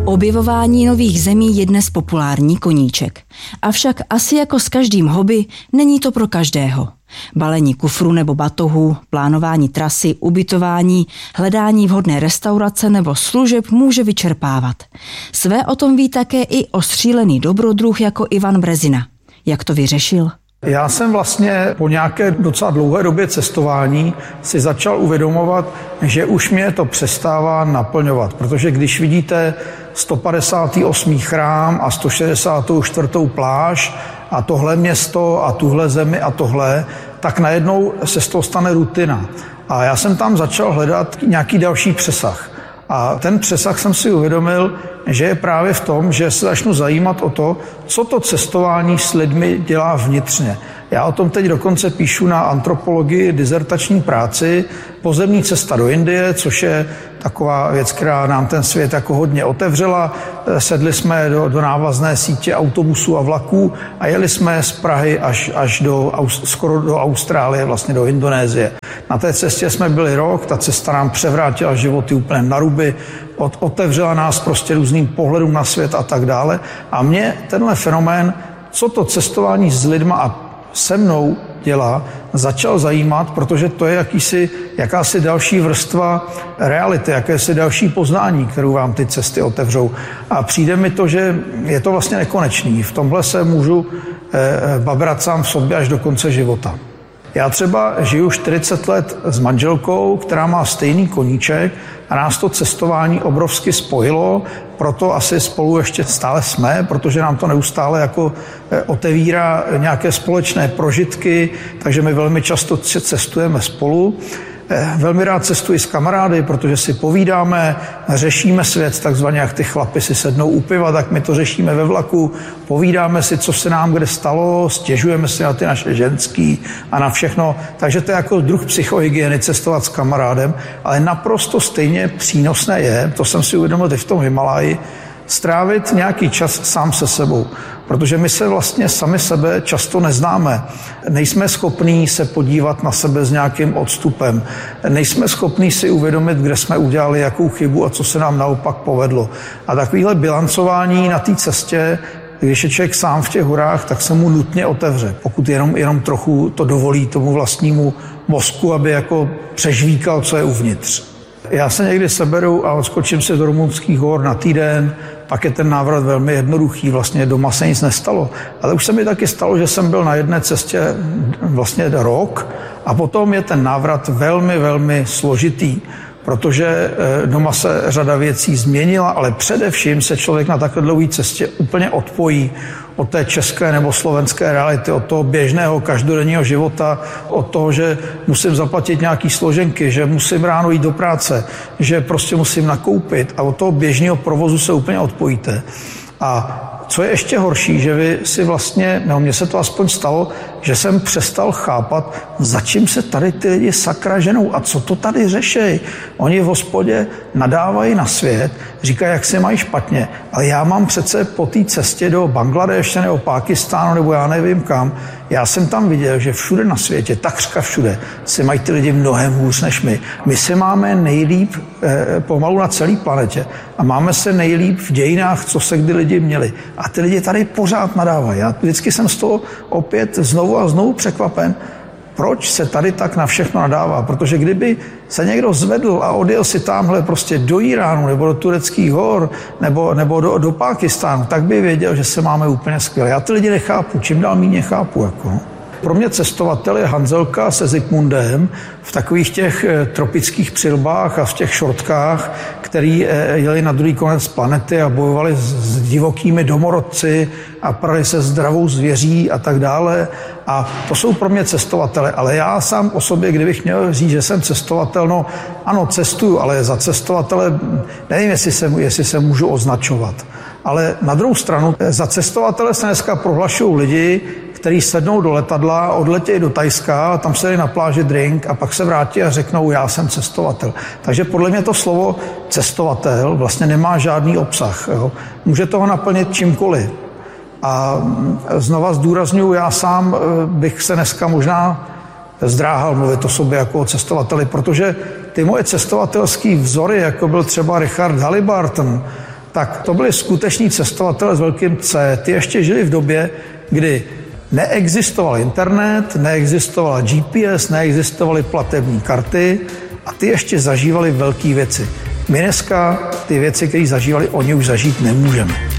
Objevování nových zemí je dnes populární koníček. Avšak asi jako s každým hobby není to pro každého. Balení kufru nebo batohu, plánování trasy, ubytování, hledání vhodné restaurace nebo služeb může vyčerpávat. Své o tom ví také i ostřílený dobrodruh jako Ivan Brezina. Jak to vyřešil? Já jsem vlastně po nějaké docela dlouhé době cestování si začal uvědomovat, že už mě to přestává naplňovat, protože když vidíte 158. chrám a 164. pláž a tohle město a tuhle zemi a tohle, tak najednou se z toho stane rutina. A já jsem tam začal hledat nějaký další přesah. A ten přesah jsem si uvědomil, že je právě v tom, že se začnu zajímat o to, co to cestování s lidmi dělá vnitřně. Já o tom teď dokonce píšu na antropologii dizertační práci Pozemní cesta do Indie, což je taková věc, která nám ten svět jako hodně otevřela. Sedli jsme do návazné sítě autobusů a vlaků a jeli jsme z Prahy až skoro do Austrálie, vlastně do Indonésie. Na té cestě jsme byli rok, ta cesta nám převrátila životy úplně na ruby, otevřela nás prostě různým pohledům na svět a tak dále. A mě tenhle fenomén, co to cestování s lidma a se mnou dělá, začal zajímat, protože to je jakási další vrstva reality, jakési další poznání, kterou vám ty cesty otevřou. A přijde mi to, že je to vlastně nekonečný. V tomhle se můžu babrat sám v sobě až do konce života. Já třeba žiju 40 let s manželkou, která má stejný koníček a nás to cestování obrovsky spojilo, proto asi spolu ještě stále jsme, protože nám to neustále jako otevírá nějaké společné prožitky, takže my velmi často cestujeme spolu. Velmi rád cestuji s kamarády, protože si povídáme, řešíme svět, takzvaně jak ty chlapi si sednou u piva, tak my to řešíme ve vlaku, povídáme si, co se nám kde stalo, stěžujeme si na ty naše ženský a na všechno. Takže to je jako druh psychohygieny cestovat s kamarádem, ale naprosto stejně přínosné je, to jsem si uvědomil i v tom Himaláji, strávit nějaký čas sám se sebou. Protože my se vlastně sami sebe často neznáme. Nejsme schopní se podívat na sebe s nějakým odstupem. Nejsme schopní si uvědomit, kde jsme udělali jakou chybu a co se nám naopak povedlo. A takovýhle bilancování na té cestě, když je člověk sám v těch horách, tak se mu nutně otevře. Pokud jenom trochu to dovolí tomu vlastnímu mozku, aby jako přežvíkal, co je uvnitř. Já se někdy seberu a odskočím si do rumunských hor na týden, pak je ten návrat velmi jednoduchý, vlastně doma se nic nestalo. Ale už se mi taky stalo, že jsem byl na jedné cestě vlastně rok a potom je ten návrat velmi, velmi složitý, protože doma se řada věcí změnila, ale především se člověk na takhle dlouhé cestě úplně odpojí od té české nebo slovenské reality, od toho běžného každodenního života, od toho, že musím zaplatit nějaký složenky, že musím ráno jít do práce, že prostě musím nakoupit a od toho běžného provozu se úplně odpojíte. A co je ještě horší, že vy si vlastně, nebo mně se to aspoň stalo, že jsem přestal chápat, za čím se tady ty lidi sakra ženou a co to tady řešejí. Oni v hospodě nadávají na svět, říkají, jak se mají špatně, ale já mám přece po té cestě do Bangladeše nebo Pákistánu nebo já nevím kam, já jsem tam viděl, že všude na světě, takřka všude, se mají ty lidi mnohem hůř než my. My se máme nejlíp pomalu na celé planetě a máme se nejlíp v dějinách, co se kdy lidi měli. A ty lidi tady pořád nadávají. Já vždycky jsem z toho opět znovu a znovu překvapen, proč se tady tak na všechno nadává. Protože kdyby se někdo zvedl a odjel si tamhle prostě do Iránu nebo do tureckých hor nebo do Pákistánu, tak by věděl, že se máme úplně skvěle. Já ty lidi nechápu, čím dál méně nechápu. Pro mě cestovatel je Hanzelka se Zikmundem v takových těch tropických přilbách a v těch šortkách, který jeli na druhý konec planety a bojovali s divokými domorodci a prali se zdravou zvěří a tak dále. A to jsou pro mě cestovatele. Ale já sám o sobě, kdybych měl říct, že jsem cestovatel, no ano, cestuju, ale za cestovatele nevím, jestli se můžu označovat. Ale na druhou stranu, za cestovatele se dneska prohlašují lidi, kteří sednou do letadla, odletějí do Thajska, tam se dají na pláži drink a pak se vrátí a řeknou, já jsem cestovatel. Takže podle mě to slovo cestovatel vlastně nemá žádný obsah. Jo. Může toho naplnit čímkoliv. A znova zdůrazňuji, já sám bych se dneska možná zdráhal mluvit o sobě jako o cestovateli, protože ty moje cestovatelský vzory, jako byl třeba Richard Halliburton, tak to byli skuteční cestovatelé s velkým C. Ty ještě žili v době, kdy neexistoval internet, neexistovala GPS, neexistovaly platební karty a ty ještě zažívali velké věci. My dneska ty věci, které zažívali, oni už zažít nemůžeme.